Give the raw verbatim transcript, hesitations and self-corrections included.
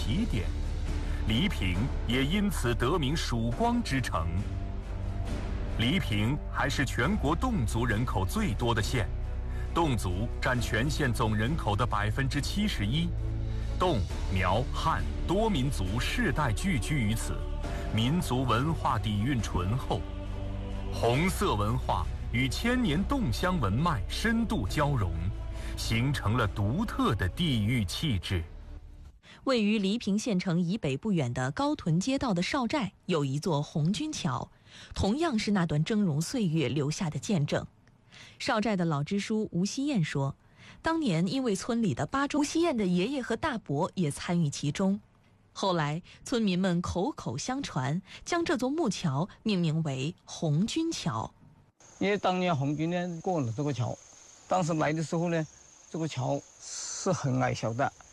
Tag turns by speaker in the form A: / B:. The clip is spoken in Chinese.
A: 起点，黎平也因此得名曙光之城。黎平还是全国侗族人口最多的县，侗族占全县总人口的百分之七十一。侗、苗、汉多民族世代聚居于此，民族文化底蕴醇厚，红色文化与千年侗乡文脉深度交融，形成了独特的地域气质。
B: 位于黎平县城以北不远的高屯街道的少寨有一座红军桥，同样是那段峥嵘岁月留下的见证。少寨的老支书吴希燕说，当年因为村里的八中，吴希燕的爷爷和大伯也参与其中。后来村民们口口相传，将这座木桥命名为红军桥。
C: 因为当年红军呢过了这个桥，当时来的时候呢，这个桥是很矮小的，